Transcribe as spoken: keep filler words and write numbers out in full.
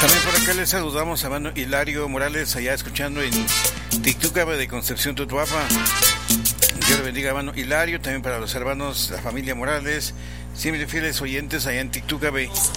También por acá les saludamos a hermano Hilario Morales, allá escuchando en Tictucabe de Concepción, Tutuapa. Dios le bendiga, hermano Hilario, también para los hermanos, la familia Morales, siempre fieles oyentes allá en Tictucabe.